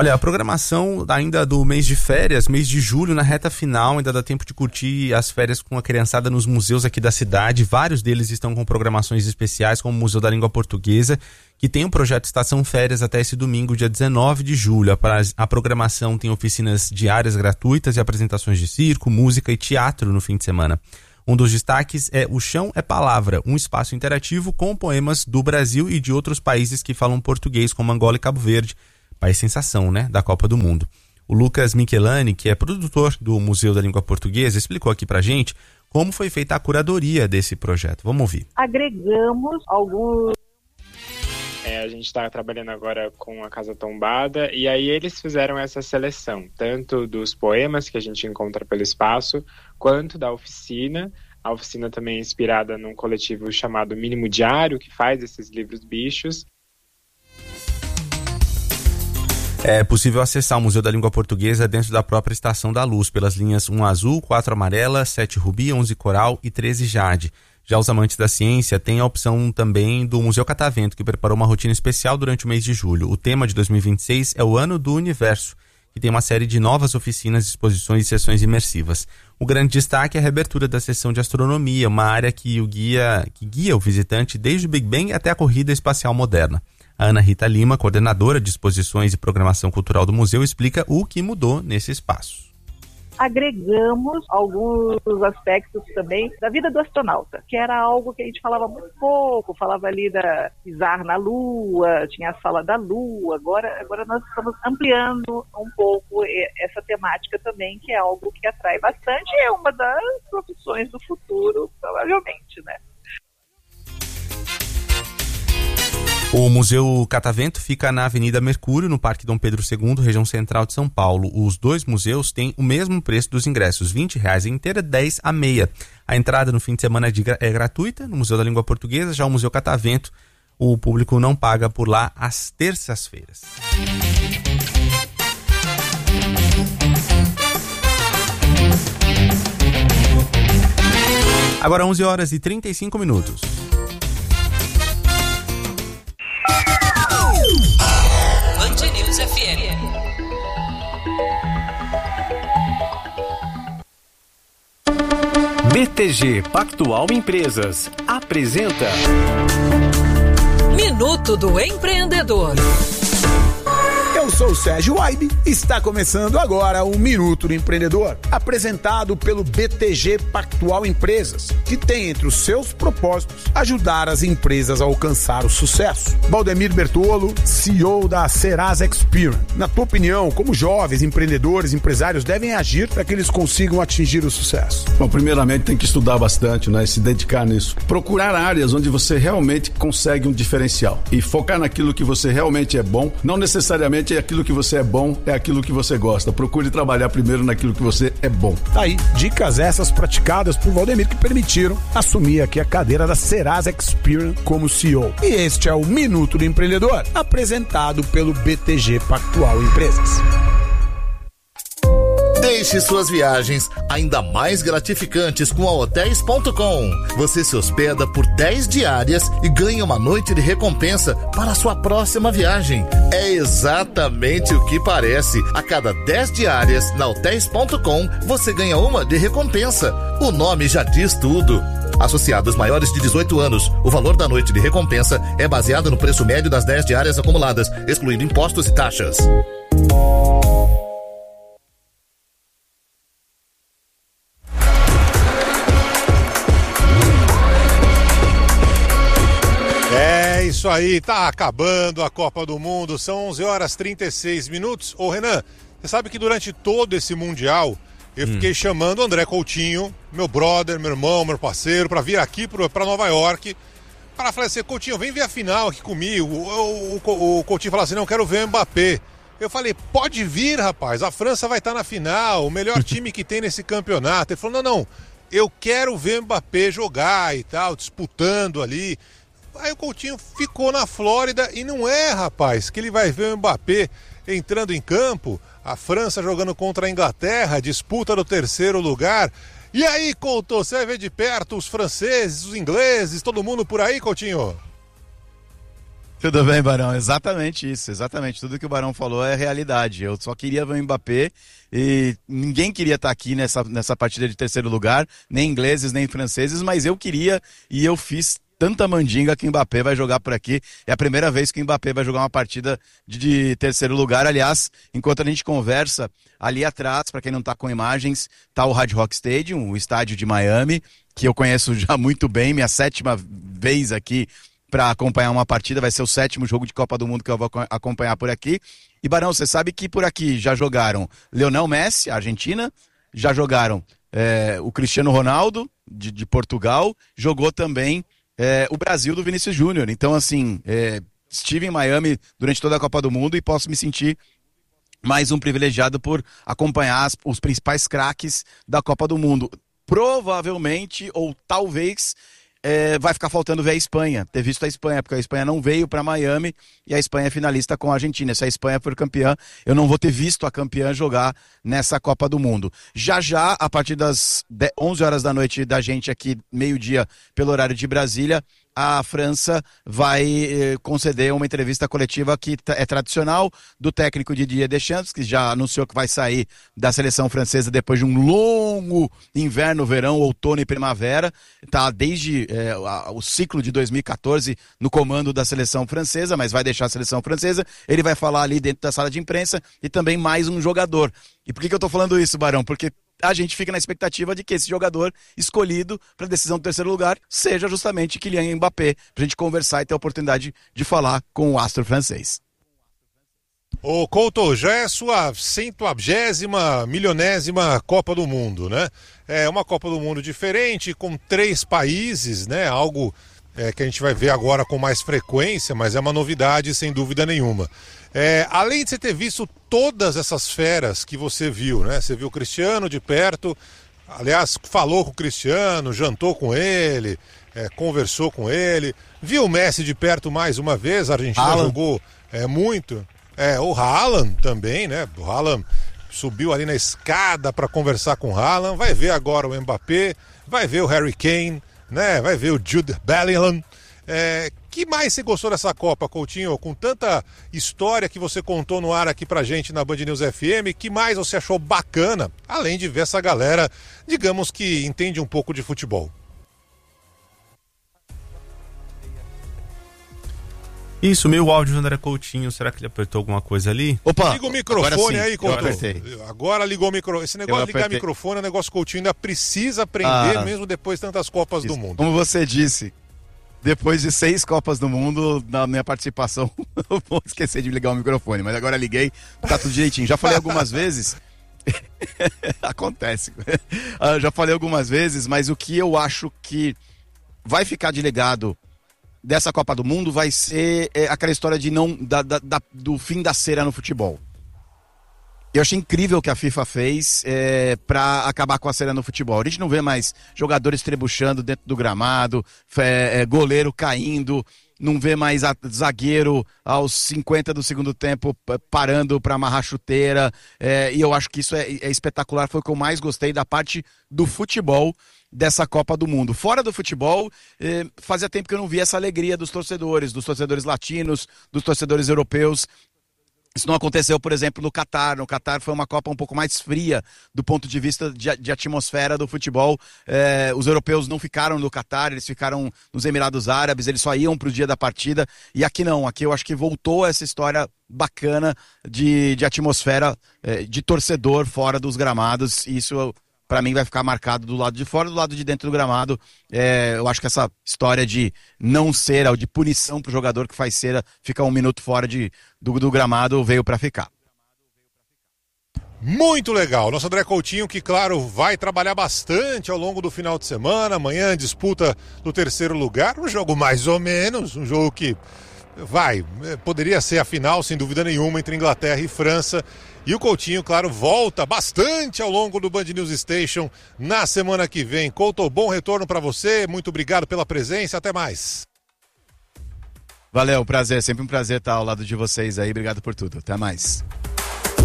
Olha, a programação ainda do mês de férias, mês de julho, na reta final, ainda dá tempo de curtir as férias com a criançada nos museus aqui da cidade. Vários deles estão com programações especiais, como o Museu da Língua Portuguesa, que tem o projeto Estação Férias até esse domingo, dia 19 de julho. A programação tem oficinas diárias gratuitas e apresentações de circo, música e teatro no fim de semana. Um dos destaques é O Chão é Palavra, um espaço interativo com poemas do Brasil e de outros países que falam português, como Angola e Cabo Verde, país sensação, né, da Copa do Mundo. O Lucas Michelani, que é produtor do Museu da Língua Portuguesa, explicou aqui pra gente como foi feita a curadoria desse projeto. Vamos ouvir. Agregamos alguns... A gente está trabalhando agora com a Casa Tombada e aí eles fizeram essa seleção, tanto dos poemas que a gente encontra pelo espaço, quanto da oficina. A oficina também é inspirada num coletivo chamado Mínimo Diário, que faz esses livros bichos. É possível acessar o Museu da Língua Portuguesa dentro da própria Estação da Luz, pelas linhas 1 azul, 4 amarela, 7 rubi, 11 coral e 13 jade. Já os amantes da ciência têm a opção também do Museu Catavento, que preparou uma rotina especial durante o mês de julho. O tema de 2026 é o Ano do Universo, que tem uma série de novas oficinas, exposições e sessões imersivas. O grande destaque é a reabertura da seção de astronomia, uma área que guia o visitante desde o Big Bang até a corrida espacial moderna. A Ana Rita Lima, coordenadora de exposições e programação cultural do museu, explica o que mudou nesse espaço. Agregamos alguns aspectos também da vida do astronauta, que era algo que a gente falava muito pouco, falava ali da pisar na Lua, tinha a sala da Lua, agora nós estamos ampliando um pouco essa temática também, que é algo que atrai bastante e é uma das profissões do futuro, provavelmente, né? O Museu Catavento fica na Avenida Mercúrio, no Parque Dom Pedro II, região central de São Paulo. Os dois museus têm o mesmo preço dos ingressos, R$20 a inteira, R$10 a meia. A entrada no fim de semana é gratuita no Museu da Língua Portuguesa, já o Museu Catavento, o público não paga por lá às terças-feiras. Agora 11 horas e 35 minutos. Band News FM. BTG Pactual Empresas apresenta Minuto do Empreendedor. Eu sou o Sérgio Waibe e está começando agora o Minuto do Empreendedor, apresentado pelo BTG Pactual Empresas, que tem entre os seus propósitos ajudar as empresas a alcançar o sucesso. Valdemir Bertolo, CEO da Serasa Experian. Na tua opinião, como jovens empreendedores, empresários devem agir para que eles consigam atingir o sucesso? Bom, primeiramente tem que estudar bastante, né? Se dedicar nisso. Procurar áreas onde você realmente consegue um diferencial e focar naquilo que você realmente é bom, não necessariamente aquilo que você é bom é aquilo que você gosta. Procure trabalhar primeiro naquilo que você é bom. Tá aí, dicas essas praticadas por Valdemir que permitiram assumir aqui a cadeira da Serasa Experian como CEO. E este é o Minuto do Empreendedor, apresentado pelo BTG Pactual Empresas. Deixe suas viagens ainda mais gratificantes com a Hotels.com. Você se hospeda por 10 diárias e ganha uma noite de recompensa para a sua próxima viagem. É exatamente o que parece. A cada 10 diárias na Hotels.com, você ganha uma de recompensa. O nome já diz tudo. Associados maiores de 18 anos, o valor da noite de recompensa é baseado no preço médio das 10 diárias acumuladas, excluindo impostos e taxas. É isso aí, tá acabando a Copa do Mundo, são 11 horas e 36 minutos. Ô Renan, você sabe que durante todo esse Mundial eu fiquei chamando o André Coutinho, meu brother, meu irmão, meu parceiro, pra vir aqui pra Nova York, para falar assim, Coutinho, vem ver a final aqui comigo. O Coutinho falou assim, não, quero ver o Mbappé. Eu falei, pode vir, rapaz, a França vai estar na final, o melhor time que tem nesse campeonato. Ele falou, não, eu quero ver o Mbappé jogar e tal, disputando ali. Aí o Coutinho ficou na Flórida e não é, rapaz, que ele vai ver o Mbappé entrando em campo, a França jogando contra a Inglaterra, disputa do 3º lugar. E aí, Couto, você vai ver de perto os franceses, os ingleses, todo mundo por aí, Coutinho? Tudo bem, Barão? Exatamente isso, exatamente. Tudo que o Barão falou é realidade. Eu só queria ver o Mbappé e ninguém queria estar aqui nessa partida de terceiro lugar, nem ingleses, nem franceses, mas eu queria e eu fiz tanta mandinga que o Mbappé vai jogar por aqui. É a primeira vez que o Mbappé vai jogar uma partida de terceiro lugar. Aliás, enquanto a gente conversa, ali atrás, para quem não está com imagens, está o Hard Rock Stadium, o estádio de Miami, que eu conheço já muito bem, minha 7ª vez aqui para acompanhar uma partida, vai ser o 7º jogo de Copa do Mundo que eu vou acompanhar por aqui. E Barão, você sabe que por aqui já jogaram Lionel Messi, Argentina, já jogaram o Cristiano Ronaldo, de Portugal, jogou também o Brasil do Vinícius Júnior. Então, assim, estive em Miami durante toda a Copa do Mundo e posso me sentir mais um privilegiado por acompanhar os principais craques da Copa do Mundo. Provavelmente, ou talvez, vai ficar faltando ver a Espanha, ter visto a Espanha, porque a Espanha não veio para Miami e a Espanha é finalista com a Argentina. Se a Espanha for campeã, eu não vou ter visto a campeã jogar nessa Copa do Mundo. Já, a partir das 11 horas da noite da gente aqui, meio-dia, pelo horário de Brasília, a França vai conceder uma entrevista coletiva que é tradicional do técnico Didier Deschamps, que já anunciou que vai sair da seleção francesa depois de um longo inverno, verão, outono e primavera. Está desde o ciclo de 2014 no comando da seleção francesa, mas vai deixar a seleção francesa. Ele vai falar ali dentro da sala de imprensa e também mais um jogador. E por que eu estou falando isso, Barão? Porque a gente fica na expectativa de que esse jogador escolhido para a decisão do terceiro lugar seja justamente Kylian Mbappé, para a gente conversar e ter a oportunidade de falar com o astro francês. Ô Couto, já é sua 120ª, milionésima Copa do Mundo, né? É uma Copa do Mundo diferente, com 3 países, né? Algo que a gente vai ver agora com mais frequência, mas é uma novidade sem dúvida nenhuma. Além de você ter visto todas essas feras que você viu, né? Você viu o Cristiano de perto, aliás, falou com o Cristiano, jantou com ele, conversou com ele, viu o Messi de perto mais uma vez, a Argentina jogou muito. O Haaland também, né? O Haaland subiu ali na escada para conversar com o Haaland, vai ver agora o Mbappé, vai ver o Harry Kane, né? Vai ver o Jude Bellingham. Que mais você gostou dessa Copa, Coutinho? Com tanta história que você contou no ar aqui pra gente na Band News FM, que mais você achou bacana, além de ver essa galera, digamos que entende um pouco de futebol? Isso, meu áudio do André Coutinho, será que ele apertou alguma coisa ali? Opa! Liga o microfone aí, Couto. Agora ligou o microfone. Esse negócio de ligar o microfone é um negócio que o Coutinho ainda precisa aprender, mesmo depois de tantas Copas do Mundo. Como você disse, depois de 6 Copas do Mundo, na minha participação, eu vou esquecer de ligar o microfone, mas agora liguei, tá tudo direitinho. Já falei algumas vezes, acontece, já falei algumas vezes, mas o que eu acho que vai ficar de legado dessa Copa do Mundo vai ser aquela história de do fim da cera no futebol. Eu achei incrível o que a FIFA fez para acabar com a cera no futebol. A gente não vê mais jogadores trebuchando dentro do gramado, goleiro caindo, não vê mais zagueiro aos 50 do segundo tempo parando para amarrar chuteira. E eu acho que isso é espetacular, foi o que eu mais gostei da parte do futebol dessa Copa do Mundo. Fora do futebol, fazia tempo que eu não via essa alegria dos torcedores latinos, dos torcedores europeus. Isso não aconteceu, por exemplo, no Catar. No Catar foi uma Copa um pouco mais fria do ponto de vista de atmosfera do futebol. Os europeus não ficaram no Catar, eles ficaram nos Emirados Árabes, eles só iam para o dia da partida. E aqui não, aqui eu acho que voltou essa história bacana de atmosfera de torcedor fora dos gramados. E isso, para mim, vai ficar marcado do lado de fora, do lado de dentro do gramado. Eu acho que essa história de não cera, ou de punição para o jogador que faz cera, fica 1 minuto fora do gramado, veio para ficar. Muito legal. Nosso André Coutinho, que claro, vai trabalhar bastante ao longo do final de semana. Amanhã, disputa do terceiro lugar. Um jogo mais ou menos, um jogo que poderia ser a final, sem dúvida nenhuma, entre Inglaterra e França. E o Coutinho, claro, volta bastante ao longo do Band News Station na semana que vem. Couto, bom retorno para você, muito obrigado pela presença, até mais. Valeu, prazer, sempre um prazer estar ao lado de vocês aí, obrigado por tudo, até mais.